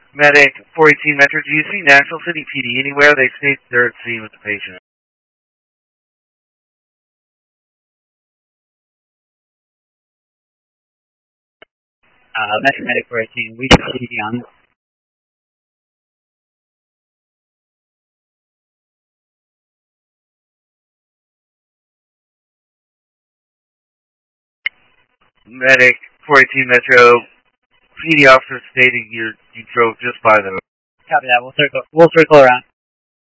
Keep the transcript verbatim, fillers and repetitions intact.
Medic four eighteen Metro, do you see Nashville City P D anywhere? They state they're at scene with the patient. Uh, Metro Medic four eighteen, we should P D on. Medic four eighteen Metro, P D officer stating you you drove just by them. Copy that. We'll circle. We'll circle around.